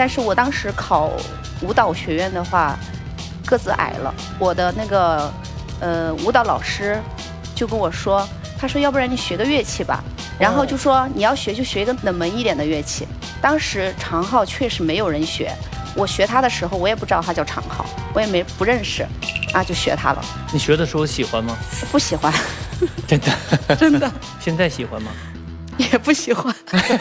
但是我当时考舞蹈学院的话，个子矮了，我的那个舞蹈老师就跟我说，他说要不然你学个乐器吧，然后就说你要学就学一个冷门一点的乐器。当时长号确实没有人学，我学它的时候我也不知道它叫长号，我也不认识，啊就学它了。 你学的时候喜欢吗？ 不喜欢。 真的真的。 现在喜欢吗？ 也不喜欢。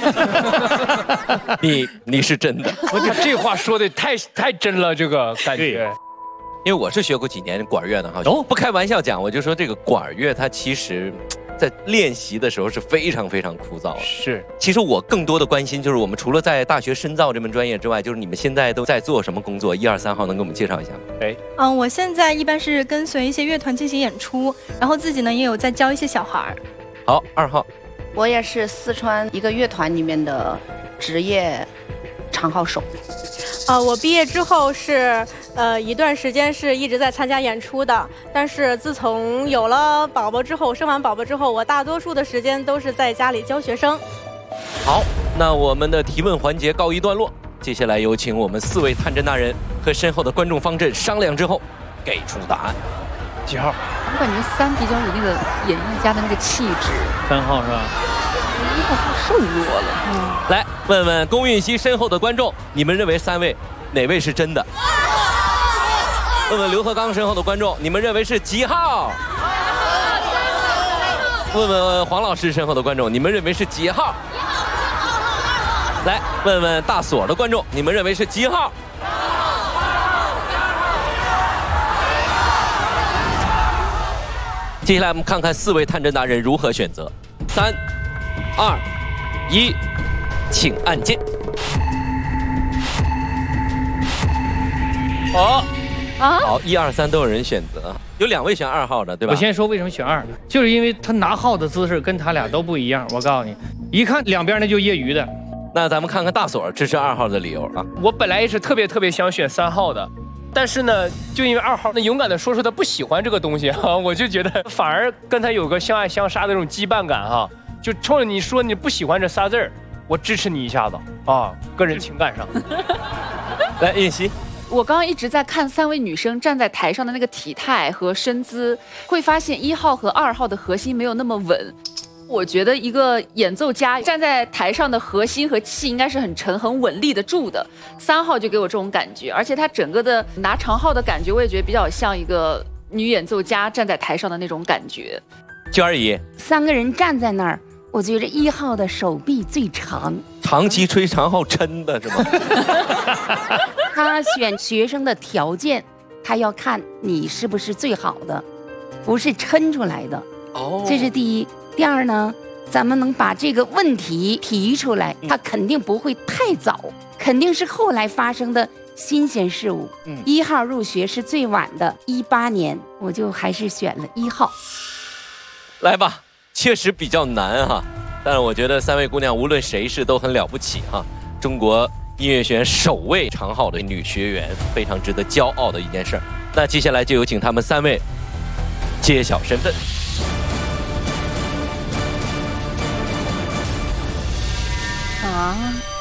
你是真的， 我这话说的太真了，这个感觉。 因为我是学过几年管乐的哈，不开玩笑讲，我就说这个管乐它其实，在练习的时候是非常非常枯燥的。 是， 其实我更多的关心就是我们除了在大学深造这门专业之外，就是你们现在都在做什么工作？1、2、3号能给我们介绍一下吗？ 我现在一般是跟随一些乐团进行演出，然后自己呢也有在教一些小孩。 好，2号。 我也是四川一个乐团里面的职业长号手。 我毕业之后是一段时间是一直在参加演出的，但是自从有了宝宝之后，生完宝宝之后，我大多数的时间都是在家里教学生。 好，那我们的提问环节告一段落，接下来有请我们4位探针大人和身后的观众方阵商量之后，给出答案。 几号？ 我感觉3比较有那个演艺家的那个气质。 3号是吧 ？1号太瘦弱了。 来问问龚允熙身后的观众，你们认为3位哪位是真的？问问刘和刚身后的观众，你们认为是几号？问问黄老师身后的观众，你们认为是几号？来问问大锁的观众，你们认为是几号？接下来我们看看4位探针达人如何选择。3、2、1，请按键。好，好，1、2、3都有人选择，有2位选2号的，对吧？ 我先说为什么选2，就是因为他拿号的姿势跟他俩都不一样。我告诉你，一看两边那就业余的。 那咱们看看大锁支持2号的理由啊。 我本来也是特别想选3号的。但是呢，就因为2号那勇敢的说出他不喜欢这个东西哈，我就觉得反而跟他有个相爱相杀的那种羁绊感哈，就冲着你说你不喜欢这仨字儿，我支持你一下子啊，个人情感上。 来，允熙， 我刚刚一直在看3位女生站在台上的那个体态和身姿，会发现1号和2号的核心没有那么稳。我觉得一个演奏家站在台上的核心和气应该是很沉很稳立得住的。3号就给我这种感觉，而且他整个的拿长号的感觉，我也觉得比较像一个女演奏家站在台上的那种感觉。 娟儿姨 ，3个人站在那儿，我觉得1号的手臂最长， 长期吹长号抻的是吗？ 他选学生的条件，他要看你是不是最好的，不是抻出来的。哦，这是第一。第二呢，咱们能把这个问题提出来，它肯定不会太早，肯定是后来发生的新鲜事物。1号入学是最晚的，18年，我就还是选了1号。 来吧，确实比较难哈，但是我觉得3位姑娘无论谁是都很了不起哈。中国音乐学院首位长号的女学员，非常值得骄傲的一件事儿。那接下来就有请她们3位揭晓身份。 啊。